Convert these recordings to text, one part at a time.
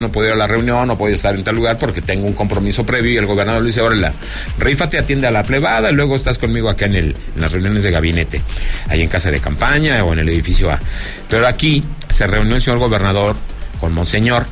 no puedo ir a la reunión, no puedo estar en tal lugar porque tengo un compromiso previo, y el gobernador le dice, órale, rífate, atiende a la plebada y luego estás conmigo acá en las reuniones de gabinete, ahí en casa de campaña o en el edificio A. Pero aquí se reunió el señor gobernador con Monseñor,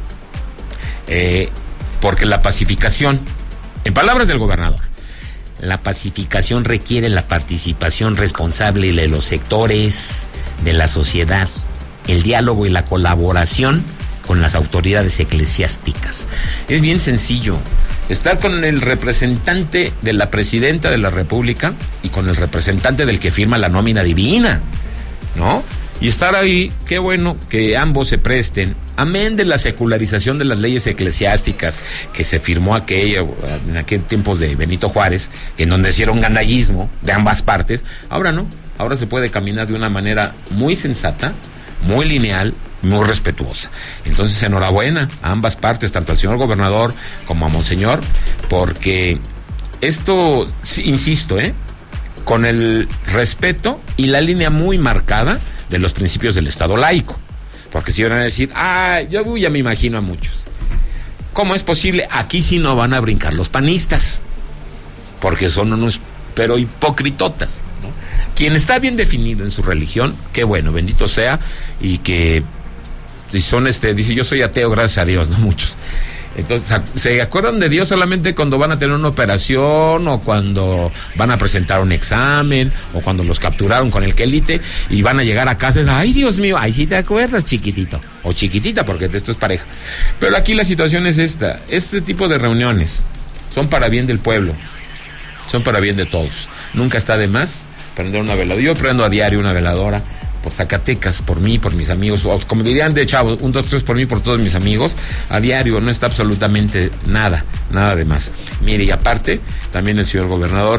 porque la pacificación, en palabras del gobernador, la pacificación requiere la participación responsable de los sectores de la sociedad, el diálogo y la colaboración con las autoridades eclesiásticas. Es bien sencillo, estar con el representante de la presidenta de la República y con el representante del que firma la nómina divina, ¿no? Y estar ahí, qué bueno que ambos se presten, amén de la secularización de las leyes eclesiásticas que se firmó en aquel tiempos de Benito Juárez, en donde hicieron gandallismo de ambas partes. Ahora no, ahora se puede caminar de una manera muy sensata, muy lineal, muy respetuosa. Entonces, enhorabuena a ambas partes, tanto al señor gobernador como a Monseñor, porque esto, insisto, con el respeto y la línea muy marcada de los principios del Estado laico. Porque si van a decir, yo ya me imagino a muchos, ¿cómo es posible? Aquí sí no van a brincar los panistas, porque son unos, pero hipócritotas, ¿no? Quien está bien definido en su religión, qué bueno, bendito sea, y que si son dice, yo soy ateo, gracias a Dios, no muchos. Entonces, se acuerdan de Dios solamente cuando van a tener una operación, o cuando van a presentar un examen, o cuando los capturaron con el quelite y van a llegar a casa y ay, Dios mío, ahí sí te acuerdas, chiquitito, o chiquitita, porque esto es pareja. Pero aquí la situación es esta: este tipo de reuniones son para bien del pueblo, son para bien de todos. Nunca está de más prender una veladora. Yo prendo a diario una veladora por Zacatecas, por mí, por mis amigos, o como dirían de chavos, 1, 2, 3 por mí, por todos mis amigos, a diario. No está absolutamente nada de más. Mire, y aparte, también el señor gobernador,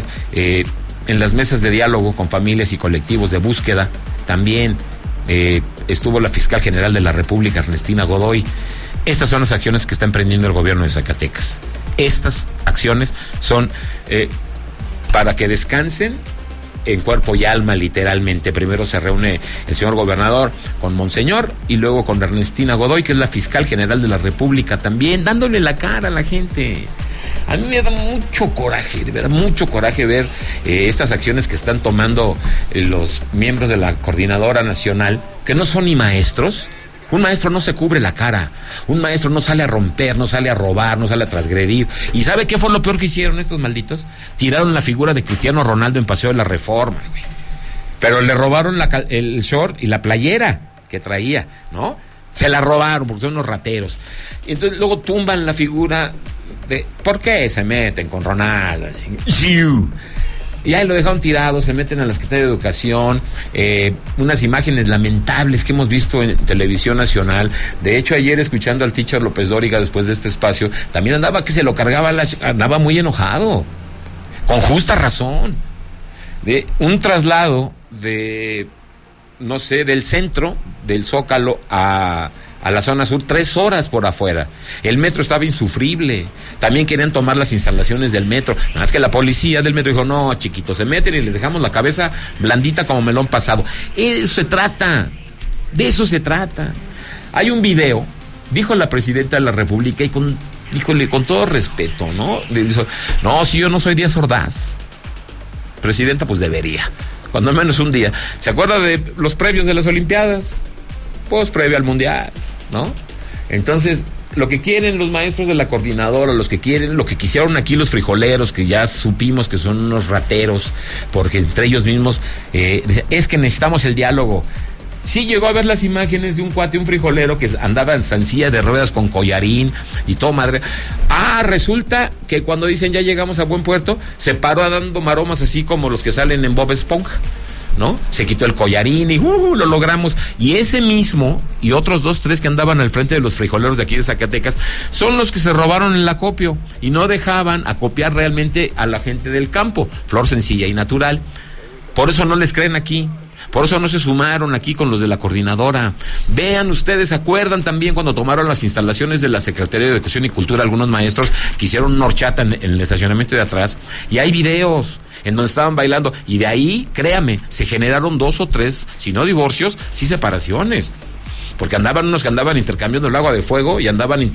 en las mesas de diálogo con familias y colectivos de búsqueda, también estuvo la fiscal general de la República, Ernestina Godoy. Estas son las acciones que está emprendiendo el gobierno de Zacatecas. Estas acciones son para que descansen en cuerpo y alma, literalmente. Primero se reúne el señor gobernador con Monseñor y luego con Ernestina Godoy, que es la fiscal general de la República, también dándole la cara a la gente. A mí me da mucho coraje, de verdad, mucho coraje ver estas acciones que están tomando los miembros de la Coordinadora Nacional, que no son ni maestros. Un maestro no se cubre la cara, un maestro no sale a romper, no sale a robar, no sale a transgredir. ¿Y sabe qué fue lo peor que hicieron estos malditos? Tiraron la figura de Cristiano Ronaldo en Paseo de la Reforma, güey. Pero le robaron el short y la playera que traía, ¿no? Se la robaron porque son unos rateros. Y entonces luego tumban la figura de... ¿Por qué se meten con Ronaldo? Y ahí lo dejaron tirado, se meten a la Secretaría de Educación, unas imágenes lamentables que hemos visto en Televisión Nacional. De hecho, ayer, escuchando al teacher López Dóriga después de este espacio, también andaba que se lo cargaba, andaba muy enojado, con justa razón, de un traslado de, no sé, del centro, del Zócalo a la zona sur, 3 horas por afuera. El metro estaba insufrible. También querían tomar las instalaciones del metro. Nada más que la policía del metro dijo, no, chiquitos, se meten y les dejamos la cabeza blandita como melón pasado. De eso se trata. Hay un video, dijo la presidenta de la República, y con todo respeto, ¿no? Le dijo, no, si yo no soy Díaz Ordaz. Presidenta, pues debería, cuando menos un día. ¿Se acuerda de los previos de las Olimpiadas? Pues previo al Mundial, ¿no? Entonces, lo que quieren los maestros de la coordinadora, lo que quisieron aquí los frijoleros, que ya supimos que son unos rateros, porque entre ellos mismos es que necesitamos el diálogo. Sí llegó a ver las imágenes de un cuate, un frijolero que andaba en silla de ruedas con collarín y todo madre. Resulta que cuando dicen ya llegamos a buen puerto, se paró dando maromas así como los que salen en Bob Esponja, ¿no? Se quitó el collarín y lo logramos. Y ese mismo y otros 2, 3 que andaban al frente de los frijoleros de aquí de Zacatecas son los que se robaron el acopio y no dejaban acopiar realmente a la gente del campo, flor sencilla y natural. Por eso no les creen aquí. Por eso no se sumaron aquí con los de la coordinadora. Vean ustedes, ¿se acuerdan también cuando tomaron las instalaciones de la Secretaría de Educación y Cultura algunos maestros que hicieron una horchata en el estacionamiento de atrás? Y hay videos en donde estaban bailando, y de ahí, créame, se generaron 2 o 3, si no divorcios, sí separaciones. porque andaban unos que andaban intercambiando el agua de fuego y andaban